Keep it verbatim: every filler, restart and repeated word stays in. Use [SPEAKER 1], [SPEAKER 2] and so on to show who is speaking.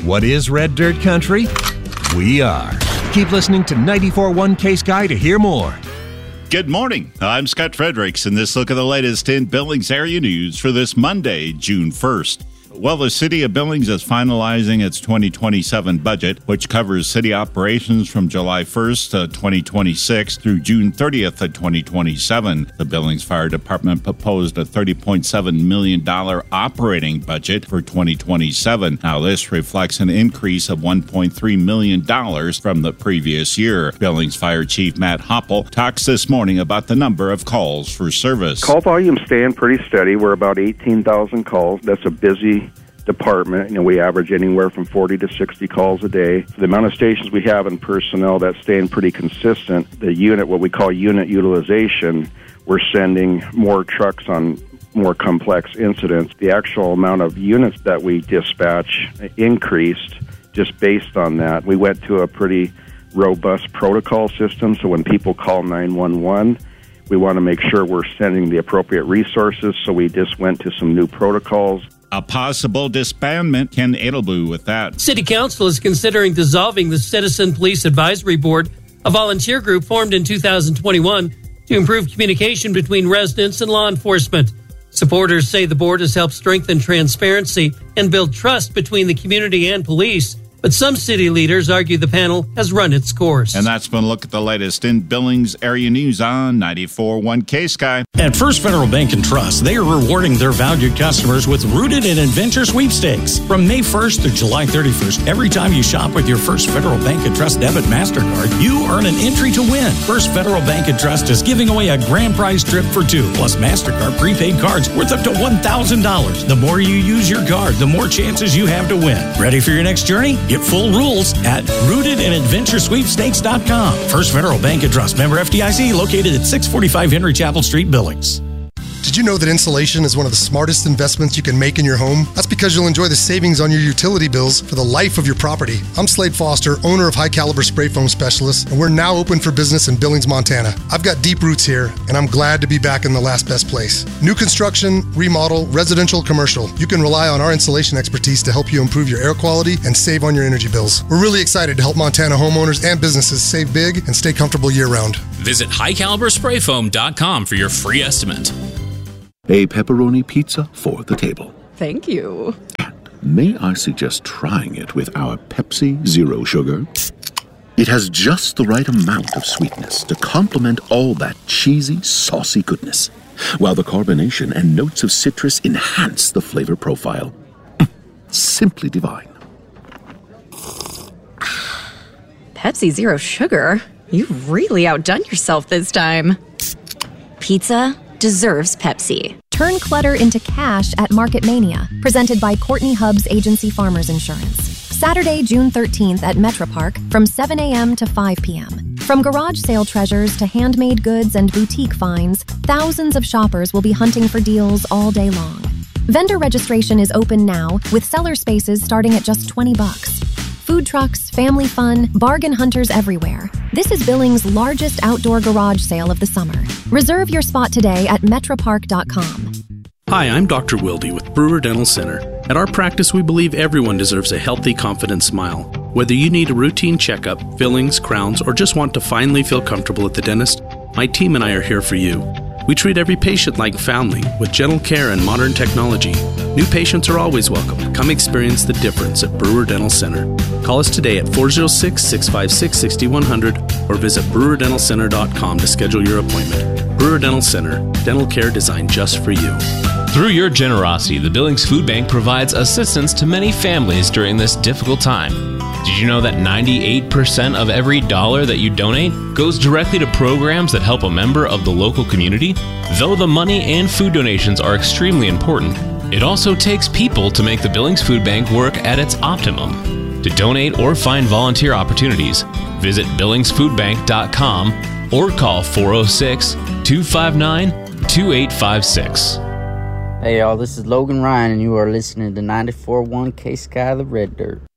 [SPEAKER 1] What is Red Dirt Country? We are. Keep listening to ninety-four point one K-Sky to hear more.
[SPEAKER 2] Good morning. I'm Scott Fredericks, and this look at the latest in Billings area news for this Monday, June first. Well, the City of Billings is finalizing its twenty twenty-seven budget, which covers city operations from July first, twenty twenty-six through June thirtieth, twenty twenty-seven. The Billings Fire Department proposed a thirty point seven million dollars operating budget for twenty twenty-seven. Now, this reflects an increase of one point three million dollars from the previous year. Billings Fire Chief Matt Hoppel talks this morning about the number of calls for service.
[SPEAKER 3] Call volume staying pretty steady. We're about eighteen thousand calls. That's a busy department. You know, we average anywhere from forty to sixty calls a day. The amount of stations we have in personnel, that's staying pretty consistent. The unit, what we call unit utilization, we're sending more trucks on more complex incidents. The actual amount of units that we dispatch increased just based on that. We went to a pretty robust protocol system, so when people call nine one one, we want to make sure we're sending the appropriate resources, so we just went to some new protocols.
[SPEAKER 2] A possible disbandment. Ken Edelblu with that.
[SPEAKER 4] City Council is considering dissolving the Citizen Police Advisory Board, a volunteer group formed in two thousand twenty-one to improve communication between residents and law enforcement. Supporters say the board has helped strengthen transparency and build trust between the community and police. But some city leaders argue the panel has run its course.
[SPEAKER 2] And that's been a look at the latest in Billings area news on ninety-four point one K-Sky.
[SPEAKER 5] At First Federal Bank and Trust, they are rewarding their valued customers with Rooted in Adventure sweepstakes. From May first to July thirty-first, every time you shop with your First Federal Bank and Trust debit MasterCard, you earn an entry to win. First Federal Bank and Trust is giving away a grand prize trip for two, plus MasterCard prepaid cards worth up to one thousand dollars. The more you use your card, the more chances you have to win. Ready for your next journey? Get full rules at rooted in adventure sweepstakes dot com. First Federal Bank and Trust, member F D I C, located at six forty-five Henry Chapel Street, Billings.
[SPEAKER 6] Did you know that insulation is one of the smartest investments you can make in your home? That's because you'll enjoy the savings on your utility bills for the life of your property. I'm Slade Foster, owner of High Caliber Spray Foam Specialists, and we're now open for business in Billings, Montana. I've got deep roots here, and I'm glad to be back in the last best place. New construction, remodel, residential, commercial. You can rely on our insulation expertise to help you improve your air quality and save on your energy bills. We're really excited to help Montana homeowners and businesses save big and stay comfortable year-round.
[SPEAKER 7] Visit high caliber spray foam dot com for your free estimate.
[SPEAKER 8] A pepperoni pizza for the table.
[SPEAKER 9] Thank you.
[SPEAKER 8] And may I suggest trying it with our Pepsi Zero Sugar? It has just the right amount of sweetness to complement all that cheesy, saucy goodness, while the carbonation and notes of citrus enhance the flavor profile. Simply divine.
[SPEAKER 9] Pepsi Zero Sugar? You've really outdone yourself this time.
[SPEAKER 10] Pizza deserves Pepsi.
[SPEAKER 11] Turn clutter into cash at Market Mania, presented by Courtney Hubbs Agency Farmers Insurance. Saturday, June thirteenth at Metro Park from seven a.m. to five p.m. From garage sale treasures to handmade goods and boutique finds, thousands of shoppers will be hunting for deals all day long. Vendor registration is open now, with seller spaces starting at just twenty bucks. Food trucks, family fun, bargain hunters everywhere. This is Billings' largest outdoor garage sale of the summer. Reserve your spot today at metropark dot com.
[SPEAKER 12] Hi, I'm Doctor Wilde with Brewer Dental Center. At our practice, we believe everyone deserves a healthy, confident smile. Whether you need a routine checkup, fillings, crowns, or just want to finally feel comfortable at the dentist, my team and I are here for you. We treat every patient like family with gentle care and modern technology. New patients are always welcome. Come experience the difference at Brewer Dental Center. Call us today at four oh six, six five six, six one zero zero or visit brewer dental center dot com to schedule your appointment. Brewer Dental Center, dental care designed just for you.
[SPEAKER 13] Through your generosity, the Billings Food Bank provides assistance to many families during this difficult time. Did you know that ninety-eight percent of every dollar that you donate goes directly to programs that help a member of the local community? Though the money and food donations are extremely important, it also takes people to make the Billings Food Bank work at its optimum. To donate or find volunteer opportunities, visit billings food bank dot com or call four oh six, two five nine, two eight five six.
[SPEAKER 14] Hey y'all, this is Logan Ryan and you are listening to ninety-four point one K-Sky, the Red Dirt.